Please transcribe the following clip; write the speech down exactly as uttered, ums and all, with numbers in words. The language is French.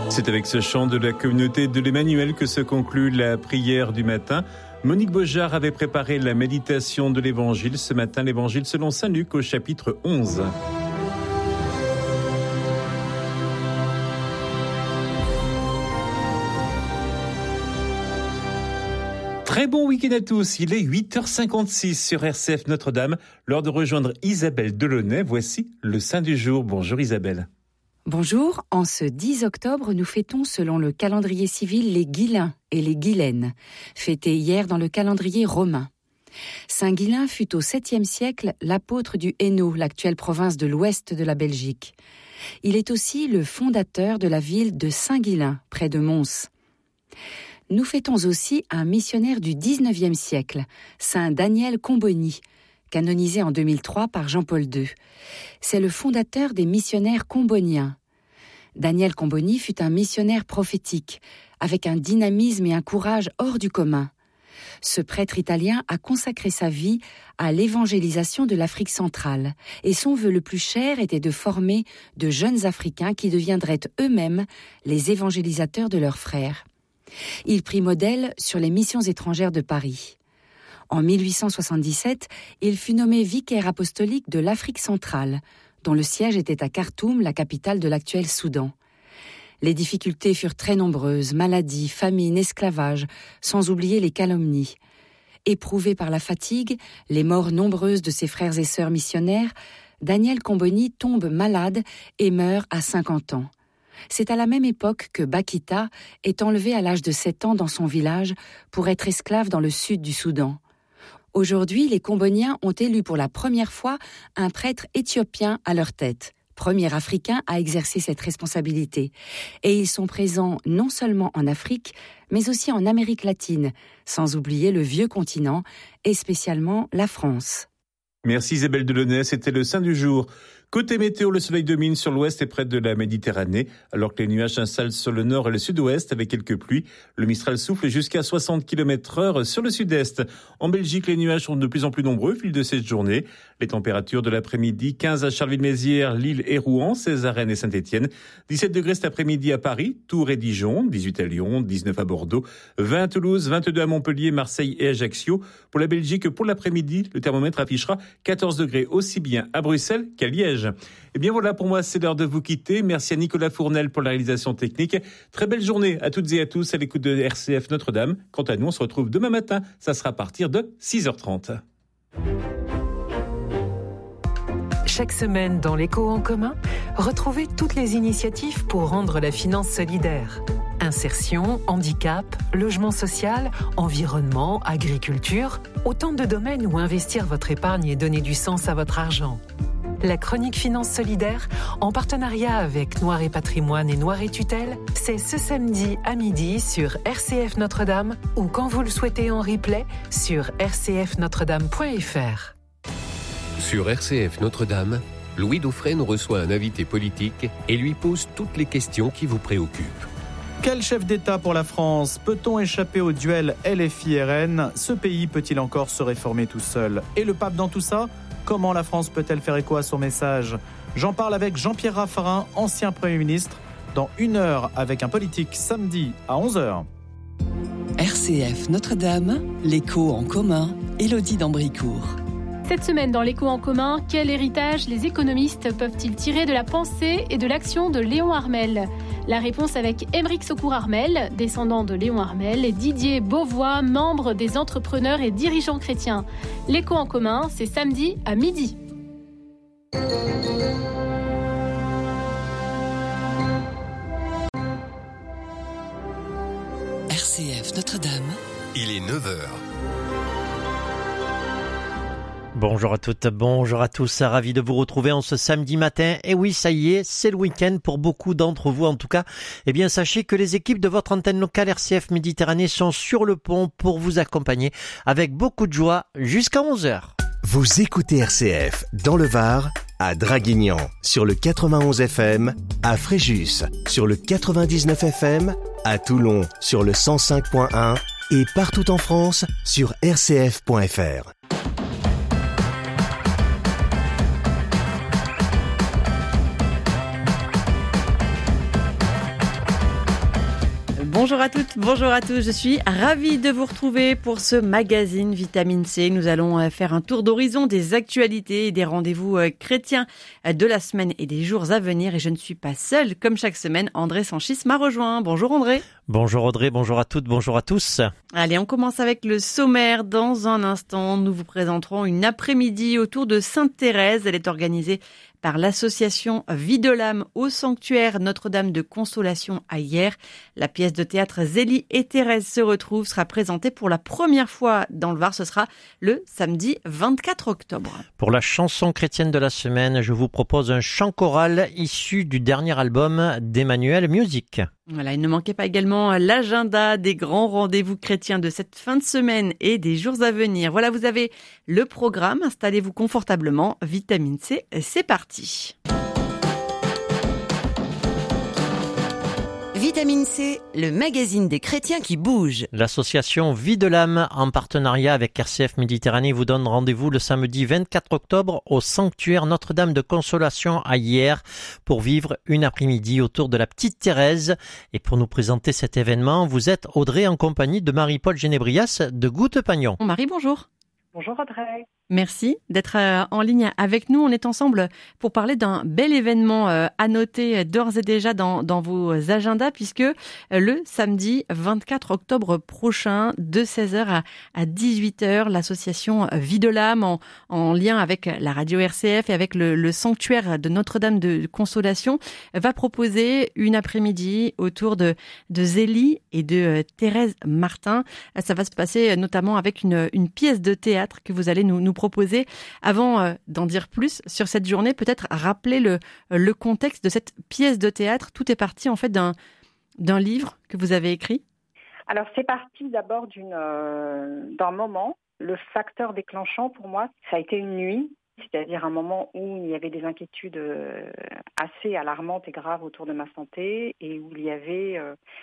C'est avec ce chant de la communauté de l'Emmanuel que se conclut la prière du matin. Monique Beaujard avait préparé la méditation de l'Évangile. Ce matin, l'Évangile selon saint Luc au chapitre onze. Très bon week-end à tous, il est huit heures cinquante-six sur R C F Notre-Dame. L'heure de rejoindre Isabelle Delaunay. Voici le Saint du jour. Bonjour Isabelle. Bonjour, en ce dix octobre, nous fêtons selon le calendrier civil les Guilains et les Guilaines, fêtés hier dans le calendrier romain. Saint Guilain fut au septième siècle l'apôtre du Hainaut, l'actuelle province de l'ouest de la Belgique. Il est aussi le fondateur de la ville de Saint-Guilain, près de Mons. Nous fêtons aussi un missionnaire du dix-neuvième siècle, Saint Daniel Comboni, canonisé en deux mille trois par Jean-Paul deux. C'est le fondateur des missionnaires comboniens. Daniel Comboni fut un missionnaire prophétique, avec un dynamisme et un courage hors du commun. Ce prêtre italien a consacré sa vie à l'évangélisation de l'Afrique centrale, et son vœu le plus cher était de former de jeunes Africains qui deviendraient eux-mêmes les évangélisateurs de leurs frères. Il prit modèle sur les missions étrangères de Paris. En mille huit cent soixante-dix-sept, il fut nommé vicaire apostolique de l'Afrique centrale, dont le siège était à Khartoum, la capitale de l'actuel Soudan. Les difficultés furent très nombreuses, maladies, famine, esclavage, sans oublier les calomnies. Éprouvé par la fatigue, les morts nombreuses de ses frères et sœurs missionnaires, Daniel Comboni tombe malade et meurt à cinquante ans. C'est à la même époque que Bakita est enlevé à l'âge de sept ans dans son village pour être esclave dans le sud du Soudan. Aujourd'hui, les Comboniens ont élu pour la première fois un prêtre éthiopien à leur tête, premier Africain à exercer cette responsabilité. Et ils sont présents non seulement en Afrique, mais aussi en Amérique latine, sans oublier le vieux continent et spécialement la France. Merci Isabelle Delaunay, c'était le Saint du jour. Côté météo, le soleil domine sur l'ouest et près de la Méditerranée, alors que les nuages s'installent sur le nord et le sud-ouest avec quelques pluies. Le Mistral souffle jusqu'à soixante kilomètres heure sur le sud-est. En Belgique, les nuages sont de plus en plus nombreux au fil de cette journée. Les températures de l'après-midi, quinze à Charleville-Mézières, Lille et Rouen, seize à Rennes et Saint-Étienne, dix-sept degrés cet après-midi à Paris, Tours et Dijon, dix-huit à Lyon, dix-neuf à Bordeaux, vingt à Toulouse, vingt-deux à Montpellier, Marseille et Ajaccio. Pour la Belgique, pour l'après-midi, le thermomètre affichera quatorze degrés aussi bien à Bruxelles qu'à Liège. Et bien voilà, pour moi, c'est l'heure de vous quitter. Merci à Nicolas Fournel pour la réalisation technique. Très belle journée à toutes et à tous à l'écoute de R C F Notre-Dame. Quant à nous, on se retrouve demain matin. Ça sera à partir de six heures trente. Chaque semaine dans l'Écho en commun, retrouvez toutes les initiatives pour rendre la finance solidaire. Insertion, handicap, logement social, environnement, agriculture, autant de domaines où investir votre épargne et donner du sens à votre argent. La chronique Finance Solidaire, en partenariat avec Noir et Patrimoine et Noir et Tutelle, c'est ce samedi à midi sur R C F Notre-Dame ou quand vous le souhaitez en replay sur r c f notre dame point f r. Sur R C F Notre-Dame, Louis Dauphren reçoit un invité politique et lui pose toutes les questions qui vous préoccupent. Quel chef d'État pour la France ? Peut-on échapper au duel L F I R N ? Ce pays peut-il encore se réformer tout seul ? Et le pape dans tout ça ? Comment la France peut-elle faire écho à son message ? J'en parle avec Jean-Pierre Raffarin, ancien Premier ministre, dans une heure avec un politique samedi à onze heures. R C F Notre-Dame, l'écho en commun, Élodie d'Ambricourt. Cette semaine dans l'Écho en commun, quel héritage les économistes peuvent-ils tirer de la pensée et de l'action de Léon Harmel ? La réponse avec Aymeric Secours-Harmel, descendant de Léon Harmel, et Didier Beauvois, membre des entrepreneurs et dirigeants chrétiens. L'Écho en commun, c'est samedi à midi. R C F Notre-Dame. Il est neuf heures. Bonjour à toutes, bonjour à tous, ravi de vous retrouver en ce samedi matin. Et oui, ça y est, c'est le week-end pour beaucoup d'entre vous en tout cas. Eh bien, sachez que les équipes de votre antenne locale R C F Méditerranée sont sur le pont pour vous accompagner avec beaucoup de joie jusqu'à onze heures. Vous écoutez R C F dans le Var, à Draguignan sur le quatre-vingt-onze F M, à Fréjus sur le quatre-vingt-dix-neuf F M, à Toulon sur le cent cinq virgule un et partout en France sur r c f point f r. Bonjour à toutes, bonjour à tous. Je suis ravie de vous retrouver pour ce magazine Vitamine C. Nous allons faire un tour d'horizon des actualités et des rendez-vous chrétiens de la semaine et des jours à venir. Et je ne suis pas seule. Comme chaque semaine, André Sanchis m'a rejoint. Bonjour André. Bonjour Audrey, bonjour à toutes, bonjour à tous. Allez, on commence avec le sommaire. Dans un instant, nous vous présenterons une après-midi autour de Sainte-Thérèse. Elle est organisée par l'association Vie de l'âme au sanctuaire Notre-Dame de Consolation à Hyères. La pièce de théâtre Zélie et Thérèse se retrouvent sera présentée pour la première fois dans le Var. Ce sera le samedi vingt-quatre octobre. Pour la chanson chrétienne de la semaine, je vous propose un chant choral issu du dernier album d'Emmanuel Music. Voilà, il ne manquait pas également l'agenda des grands rendez-vous chrétiens de cette fin de semaine et des jours à venir. Voilà, vous avez le programme. Installez-vous confortablement. Vitamine C, c'est parti. Vitamine C, le magazine des chrétiens qui bougent. L'association Vie de l'âme, en partenariat avec R C F Méditerranée, vous donne rendez-vous le samedi vingt-quatre octobre au sanctuaire Notre-Dame de Consolation à Hyères pour vivre une après-midi autour de la petite Thérèse. Et pour nous présenter cet événement, vous êtes Audrey en compagnie de Marie-Paul Génébrias de Goutte-Pagnon. Marie, bonjour. Bonjour Audrey. Merci d'être en ligne avec nous. On est ensemble pour parler d'un bel événement à noter d'ores et déjà dans, dans vos agendas, puisque le samedi vingt-quatre octobre prochain, de seize heures à, à dix-huit heures, l'association Vie de l'âme, en, en lien avec la radio R C F et avec le, le sanctuaire de Notre-Dame de Consolation, va proposer une après-midi autour de, de Zélie et de Thérèse Martin. Ça va se passer notamment avec une, une pièce de théâtre que vous allez nous, nous proposer. Avant euh, d'en dire plus sur cette journée, peut-être rappeler le, le contexte de cette pièce de théâtre. Tout est parti en fait d'un, d'un livre que vous avez écrit. Alors c'est parti d'abord d'une, euh, d'un moment. Le facteur déclenchant pour moi, ça a été une nuit, c'est-à-dire un moment où il y avait des inquiétudes assez alarmantes et graves autour de ma santé et où il y avait euh,